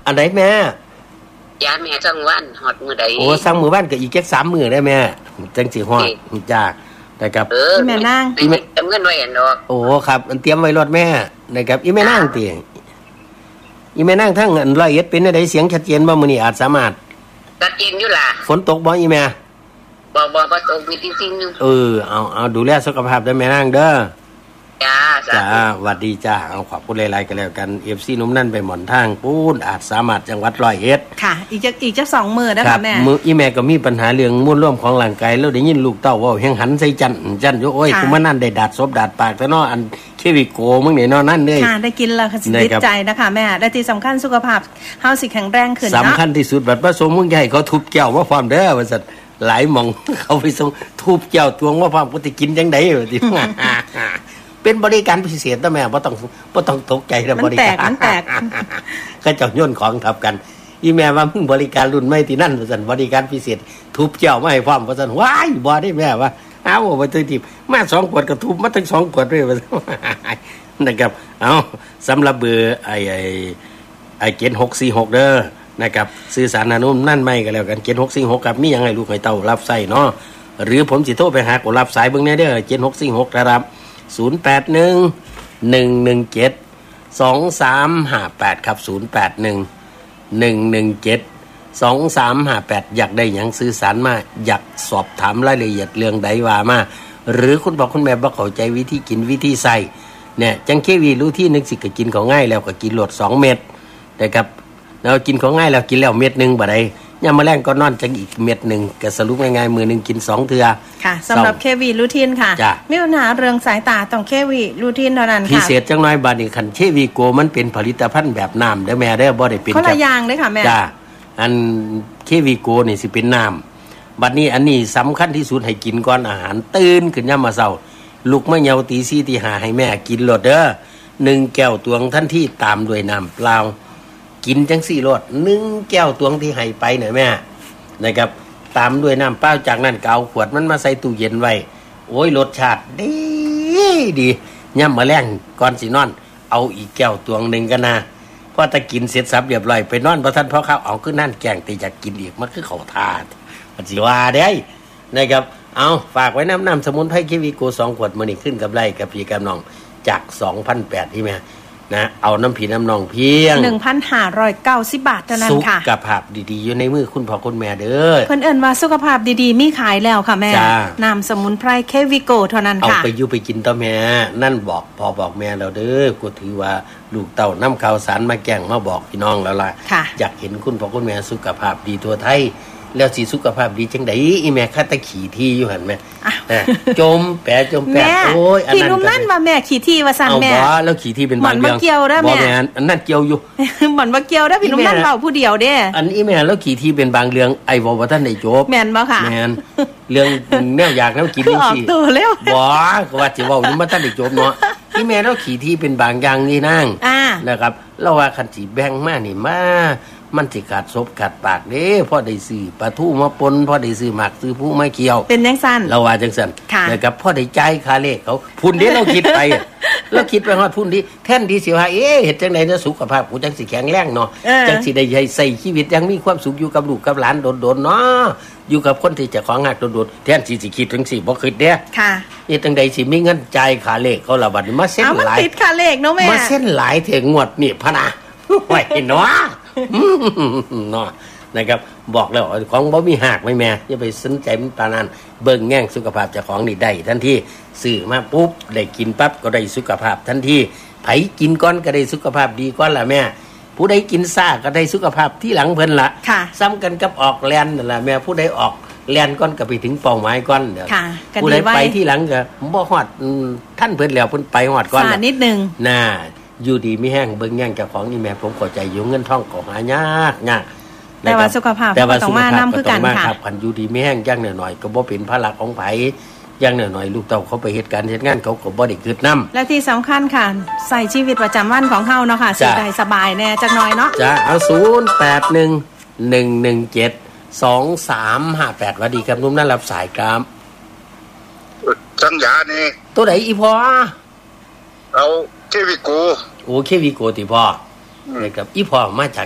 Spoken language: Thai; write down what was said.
อันไหนแม่ยาแม่จังวันฮอดมื้อใดโอ้สั่งมื้อบ้านก็อีกแค่3มื้อได้แม่จังสิฮอดจ้านะครับแม่นางเงินไว้อันดอกโอ้ครับอันเตรียมไว้รถแม่นะครับอีแม่นางติอีแม่นางทั้งอัน101เป็นได้เสียงชัดเจนบ่มื้อนี้อาจสามารถชัดเจนอยู่ล่ะฝนตกบ่อีแม่บ่ตกมีจริงๆนึงเอาดูแลสุขภาพด้วยแม่นางเด้อจ้าหวัดดีจ้าเอาขอบคุณหลายๆกันแล้วกัน FC นุ่มนั่นไปหม่อนทางปูนอาจสามารถจังหวัด101 ค่ะอีกจัก2มื้อนะคะแม่มื้ออีแม่ก็มีปัญหาเรื่องมวลร่วมของร่างกายแล้วได้ยินลูกเต้าเว้าแฮงหันใส่จันอยู่โอ้ยกูมานั่นได้ดาดซบดาดปากแต่เนาะอันเควิโกมึงนี่เนาะนั่นเลยค่ะได้กินแล้วค่ะติดใจนะคะแม่และที่สำคัญสุขภาพเฮาสิแข็งแรงขึ้นเนาะสำคัญที่สุดบัดผสมมึงใหญ่เขาทุบแก้วมาพร้อมเด้อว่าซั่นหลายหม่องเขาไปส่งทุบแก้วตวงมาพร้อมกูสิกินจังได๋ว่าติเป็นบริการพิเศษนะแม่บ่ต้องตกใจนะบริการมันแตกก็เจ้าโยนของทับกันอีแม่ว่ามึงบริการรุ่นใหม่ที่นั่นว่าซั่นบริการพิเศษทุบแก้วมาให้พร้อมว่าซั่นว้ายบ่ได้แม่ว่าเอาไปตัวทิพมา2ขวดก็ทุบมาถึง2ขวดด้วยว่านะครับเอาสำหรับเบอร์ไอ้เกณฑ์646เด้อนะครับสื่อสารนุ่มนั่นไม่ก็แล้วกันเกณฑ์646ครับมีหยังให้ลูกให้เต้ารับใช้เนาะหรือผมสิโทรไปหาก็รับสายเบิ่งแน่เด้อเกณฑ์646นะครับ0811172358ครับ0811172358อยากได้หยังสื่อสารมาอยากสอบถามรายละเอียดเรื่องใดว่ามาหรือคุณบอกคุณแม่บ่เข้าใจวิธีกินวิธีใส่เนี่ยจังเควีรู้ที่นึกสิก็กินของง่ายแล้วก็กินโหลด2เม็ดนะครับแล้วกินของง่ายแล้วกินแล้วเม็ดนึงบ่ได้ยามมื้อแลงก็นอนจังอีกเม็ดนึงก็สรุปง่ายๆมื้อนึงกิน2เทื่อค่ะสำหรับเควีรูทีนค่ะมีปัญหาเรื่องสายตาต้องเควีรูทีนเท่านั้นค่ะพิเศษจังน้อยบัดนี้คันเควีโกมันเป็นผลิตภัณฑ์แบบน้ำเด้อแม่เด้อบ่ได้เป็นคนละอย่างเด้อค่ะแม่จ้าอันเควีโกนี่สิเป็นน้ำบัดนี้อันนี้สำคัญที่สุดให้กินก่อนอาหารตื่นขึ้นยามมื้อเช้าลุกมาเหยาตี 4 ตี 5ให้แม่กินโลดเด้อ1แก้วตวงทันทีตามด้วยน้ำเปล่ากินจัง4โลด1แก้วตวงที่ให้ไปน่ะแม่นะครับตามด้วยน้ำเปล่าจากนั้นก็เอาขวดมันมาใส่ตู้เย็นไว้โอ้ยรสชาติดีย่ำมื้อแลงก่อนสินอนเอาอีกแก้วตวงนึงกันนะพอตะกินเสร็จสับเรียบร้อยไปนอนบ่ทันพอข้าวเอาขึ้นนั่นแกงตีอยากกินอีกมันคือเข้าท่ามันสิว่าได้นะครับเอาฝากไว้น้ำสมุนไพรเควีโก2ขวดมื้อนี้ขึ้นกับไรกับพี่กับน้องจาก 2,800 ที่แม่นะเอาน้ำผีน้ำนองเพียง 1,590 บาทเท่านั้นค่ะสุขภาพดีๆอยู่ในมือคุณพ่อคุณแม่เด้อเพิ่นเอิ้นว่าสุขภาพดีๆมีขายแล้วค่ะแม่น้ำสมุนไพรเควิโกเท่านั้นค่ะเอาไปอยู่ไปกินต่อแม่นั่นบอกพ่อบอกแม่แล้วเด้อกูถือว่าลูกเต้านำข่าวสารมาแกล้งมาบอกพี่น้องแล้วล่ะอยากเห็นคุณพ่อคุณแม่สุขภาพดีทั่วไทยแล้วสิสุขภาพดีจังได๋อีแม่คาตะขี่ที่อยู่หั่นแม่จมแปะโอ้ยอันนั้นพี่นุ่มนั่นว่าแม่ขี่ที่ว่าซั่นแม่เอาบ่แล้วขี่ที่เป็นบางเรื่องบ่เกี่ยวเด้อแม่บ่แม่อันนั้นเกี่ยวอยู่บ่บ่เกี่ยวเด้อพี่นุ่มนั่นเว้าผู้เดียวเด้อันอีแม่แล้วขี่ที่เป็นบางเรื่องไอ้บ่ว่าท่านได้จบแม่นบ่ค่ะแม่นเรื่องแนวอยากแนวกินจังซี่ตัวแล้วบ่ก็ว่าสิเว้านี่มันท่านได้จบเนาะอีแม่แล้วขี่ที่เป็นบางอย่างนี่นางนะครับเราว่าคันสิแบ่งมานี่มามันสิขาดศพขาดปากเด้พอได้ซื้อปลาทูมาปนพอได้ซื้อหมักซื้อผู้มาเกี่ยวเป็นจังซั่นเราว่าจังซั่นนะครับพอได้จ่ายค่าเลขเขาพุ่นเด้เราคิดไปแล้วคิดไปฮอดพุ่นดิแทนที่สิว่าเฮ็ดจังได๋จะสุขภาพกูจังสิแข็งแรงเนาะจังสิได้ใช้ชีวิตยังมีความสุขอยู่กับลูกกับหลานโดนๆเนาะอยู่กับคนที่เจ้าของหักโดนๆแทนที่สิคิดจังสิบ่คิดเด้ค่ะเฮ็ดจังได๋สิมีเงินจ่ายค่าเลขเขาล่ะบัดนี้มาเซ็นหลายมันติดค่าเลขเนาะแม่มาเซ็นหลายเถึงงวดนี่พะนะโอ้ยเนาะเนาะนะครับบอกแล้วของบ่มีหักไม่แม่อย่าไปสนใจมันปานนั้นเบิ่งแง่งสุขภาพเจ้าของนี่ได้ทันทีซื้อมาปุ๊บได้กินปั๊บก็ได้สุขภาพทันทีไผกินก่อนก็ได้สุขภาพดีก่อนล่ะแม่ผู้ใดกินซ่าก็ได้สุขภาพที่หลังเพิ่นล่ะซ้ำกันกับออกแล่นนั่นล่ะแม่ผู้ใดออกแล่นก่อนก็ไปถึงเป้าหมายก่อนเดี๋ยวผู้ใดไปที่หลังก็บ่ฮอดท่านเพิ่นแล้วเพิ่นไปฮอดก่อนซ่านิดนึงน่าอยู่ดีมีแห้งเบิ่งแย่งเจ้าของนี่แม่ผมเข้าใจอยู่เงินทองก็หายากแต่ว่าสุขภาพต้องมานำคือกันค่ะคันอยู่ดีมีแห้งอย่างหน่อยๆก็บ่เป็นภาระของไผอย่างหน่อยๆลูกเต้าเขาไปเฮ็ดการเฮ็ดงานเขาก็บ่ได้คิดนำและที่สำคัญค่ะใส่ชีวิตประจำวันของเฮาเนาะค่ะสิได้สบายแน่จักหน่อยเนาะจ้ะเอา0811172358สวัสดีครับนุ่มนั่นรับสายครับสัญญานี่ตัวไหนอีพ่อเอาเควิโกโอเควิโกติพ่อนะครับอีพ่อมาจาก